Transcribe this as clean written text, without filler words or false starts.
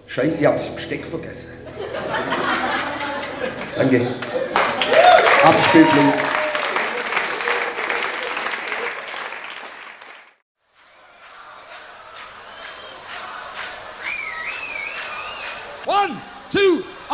Scheiße, ich hab das Besteck vergessen. Danke. Abspielplatz. One, two,